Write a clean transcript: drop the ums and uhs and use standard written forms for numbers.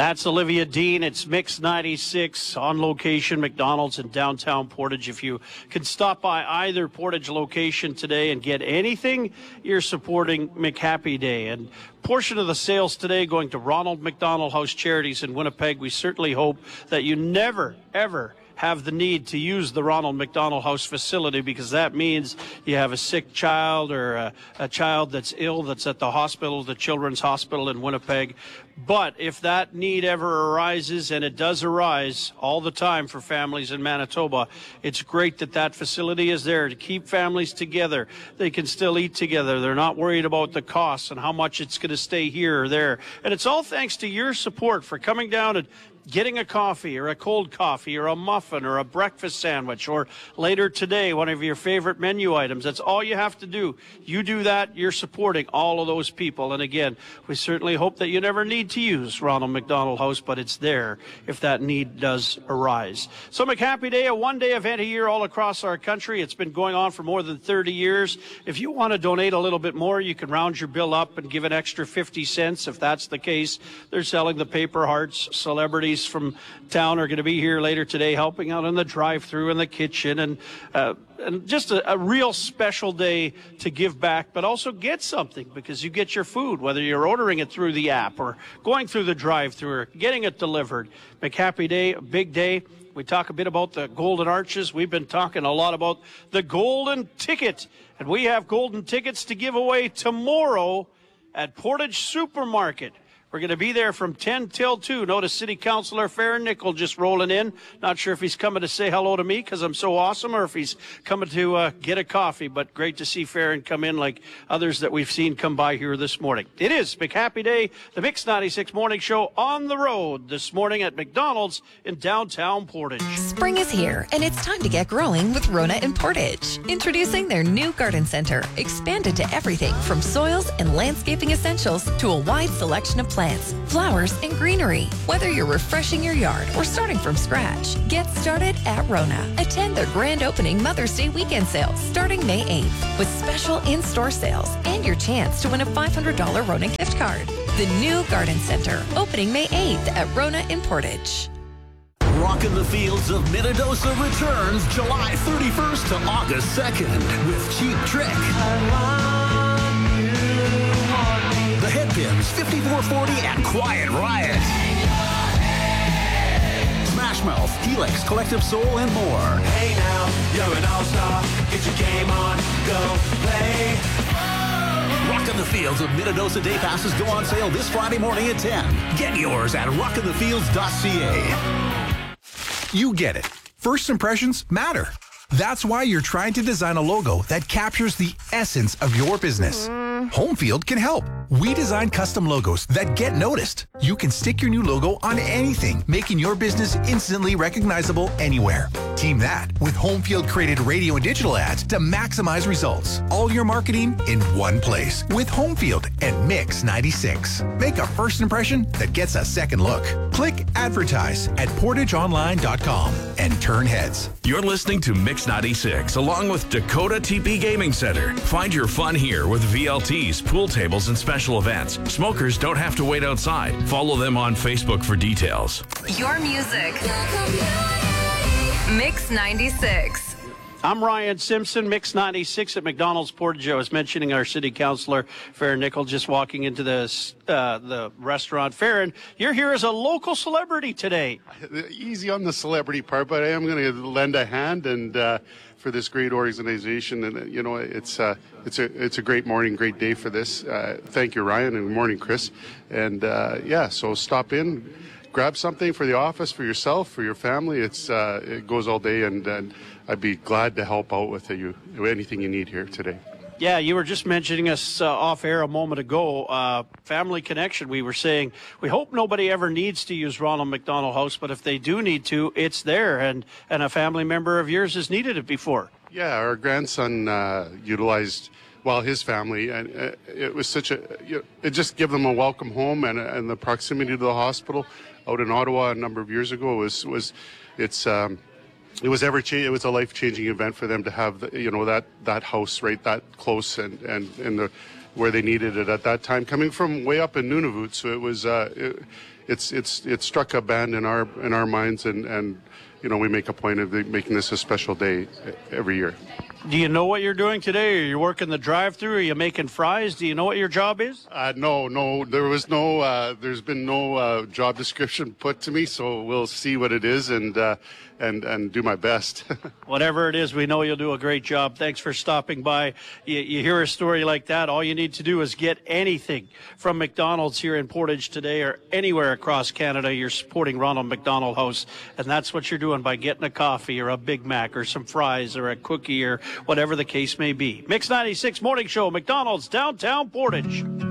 That's Olivia Dean. It's Mix 96 on location, McDonald's in downtown Portage. If you can stop by either Portage location today and get anything, you're supporting McHappy Day. And portion of the sales today going to Ronald McDonald House Charities in Winnipeg. We certainly hope that you never, ever have the need to use the Ronald McDonald House facility, because that means you have a sick child or a child that's ill that's at the hospital, the Children's Hospital in Winnipeg. But if that need ever arises, and it does arise all the time for families in Manitoba, it's great that that facility is there to keep families together. They can still eat together. They're not worried about the costs and how much it's going to stay here or there. And it's all thanks to your support for coming down and getting a coffee or a cold coffee or a muffin or a breakfast sandwich, or later today, one of your favorite menu items. That's all you have to do. You do that, you're supporting all of those people. And again, we certainly hope that you never need to use Ronald McDonald House, but it's there if that need does arise. So McHappy Day, a one-day event a year all across our country. It's been going on for more than 30 years. If you want to donate a little bit more, you can round your bill up and give an extra 50 cents. If that's the case, they're selling the paper hearts. Celebrities from town are going to be here later today helping out in the drive-thru and the kitchen, and just a real special day to give back, but also get something, because you get your food, whether you're ordering it through the app or going through the drive-thru or getting it delivered. McHappy Day, a big day. We talk a bit about the Golden Arches. We've been talking a lot about the Golden Ticket, and we have golden tickets to give away tomorrow at Portage Supermarket. We're going to be there from 10 till 2. Notice City Councillor Farron Nickel just rolling in. Not sure if he's coming to say hello to me because I'm so awesome, or if he's coming to get a coffee. But great to see Farron come in like others that we've seen come by here this morning. It is McHappy Day, the Mix 96 Morning Show on the road this morning at McDonald's in downtown Portage. Spring is here, and it's time to get growing with Rona in Portage. Introducing their new garden center, expanded to everything from soils and landscaping essentials to a wide selection of plants, flowers, and greenery. Whether you're refreshing your yard or starting from scratch, get started at Rona. Attend their grand opening Mother's Day weekend sale starting May 8th with special in-store sales and your chance to win a $500 Rona gift card. The new garden center opening May 8th at Rona in Portage. Rockin' the Fields of Minnedosa returns July 31st to August 2nd with Cheap Trick, The Headpins, 5440, and Quiet Riot. Smash Mouth, Helix, Collective Soul, and more. Hey now, you're an all-star. Get your game on, go play. Rockin' the Fields of Minnedosa Day Passes go on sale this Friday morning at 10. Get yours at rockinthefields.ca. You get it. First impressions matter. That's why you're trying to design a logo that captures the essence of your business. Homefield can help. We design custom logos that get noticed. You can stick your new logo on anything, making your business instantly recognizable anywhere. Team that with Homefield created radio and digital ads to maximize results. All your marketing in one place with Homefield and Mix 96. Make a first impression that gets a second look. Click advertise at portageonline.com and turn heads. You're listening to Mix 96 along with Dakota TP Gaming Center. Find your fun here with VLTs, pool tables, and special events. Smokers don't have to wait outside. Follow them on Facebook for details. Your music. Mix 96. I'm Ryan Simpson, Mix 96 at McDonald's Portage. I was mentioning our city councillor, Farron Nickel, just walking into the restaurant. Farron, you're here as a local celebrity today. Easy on the celebrity part, but I am going to lend a hand and for this great organization. And you know, it's a great morning, great day for this. Thank you, Ryan, and good morning, Chris. And so stop in. Grab something for the office, for yourself, for your family. It goes all day, and I'd be glad to help out with anything you need here today. Yeah, you were just mentioning us off air a moment ago. Family connection. We were saying we hope nobody ever needs to use Ronald McDonald House, but if they do need to, it's there, and a family member of yours has needed it before. Yeah, our grandson utilized. Well, his family, and it was it just gave them a welcome home, and the proximity to the hospital out in Ottawa a number of years ago it was a life-changing event for them to have that house right that close and in the where they needed it at that time, coming from way up in Nunavut. So it was it struck a band in our minds, and you know, we make a point of making this a special day every year. Do you know what you're doing today? Are you working the drive-through? Are you making fries? Do you know what your job is? No. There's been no job description put to me, so we'll see what it is and do my best. Whatever it is, we know you'll do a great job. Thanks for stopping by. You hear a story like that, all you need to do is get anything from McDonald's here in Portage today or anywhere across Canada. You're supporting Ronald McDonald House, and that's what you're doing by getting a coffee or a Big Mac or some fries or a cookie or whatever the case may be. Mix 96 Morning Show, McDonald's, downtown Portage.